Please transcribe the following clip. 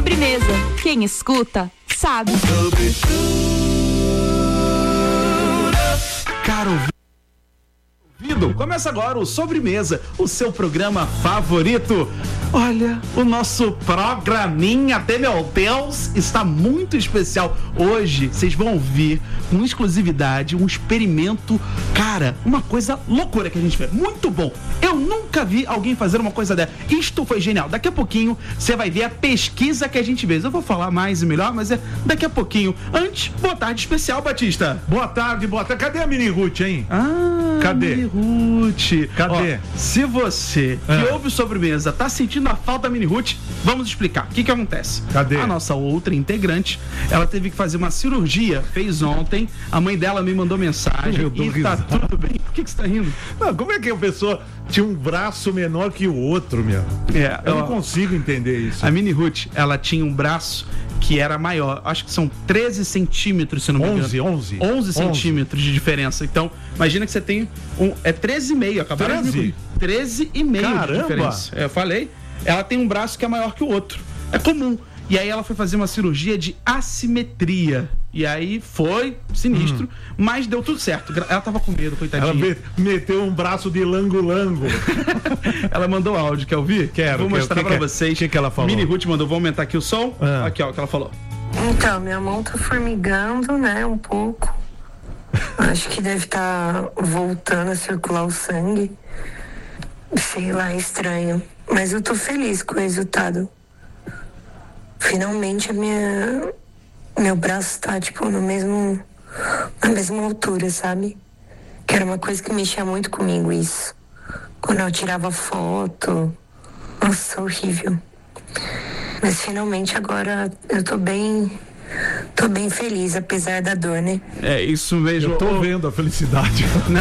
Sobremesa. Quem escuta, sabe. Caro ouvido, começa agora o Sobremesa, o seu programa favorito. Olha, o nosso programinha, até meu Deus, está muito especial. Hoje vocês vão ouvir com exclusividade um experimento, cara, uma coisa loucura que a gente fez. Muito bom. Eu nunca vi alguém fazer uma coisa dessa. Isto foi genial. Daqui a pouquinho você vai ver a pesquisa que a gente fez. Eu vou falar mais e melhor, mas é daqui a pouquinho. Antes, boa tarde especial, Batista. Boa tarde, boa tarde. Cadê a Mini Ruth, hein? Cadê? Mini Ruth. Cadê? Ó, se você que ouve Sobremesa tá sentindo a falta da Mini Ruth, vamos explicar. O que acontece? Cadê? A nossa outra integrante, ela teve que fazer uma cirurgia, fez ontem. A mãe dela me mandou mensagem e tá tudo bem. Por que você tá rindo? Não, como é que a pessoa tinha um braço menor que o outro, meu? Eu não consigo entender isso. A Mini Ruth, ela tinha um braço que era maior. Acho que são 13 centímetros, se não me engano. 11 centímetros de diferença. Então, imagina que você tem é 13,5. Acabaram 13,5 de diferença. Eu falei, ela tem um braço que é maior que o outro. É comum. E aí ela foi fazer uma cirurgia de assimetria. E aí foi sinistro, mas deu tudo certo. Ela tava com medo, coitadinha. Ela meteu um braço de lango-lango. Ela mandou áudio, quer ouvir? Quero. Vou mostrar pra vocês. O que ela falou? Mini Ruth mandou, vou aumentar aqui o som. Aqui, ó, o que ela falou. Então, minha mão tá formigando, né, um pouco. Acho que deve estar voltando a circular o sangue. Sei lá, é estranho. Mas eu tô feliz com o resultado. Finalmente meu braço tá, tipo, na mesma altura, sabe? Que era uma coisa que mexia muito comigo, isso. Quando eu tirava foto. Nossa, horrível. Mas finalmente agora eu tô bem feliz, apesar da dor, né? É isso mesmo. Eu tô vendo a felicidade.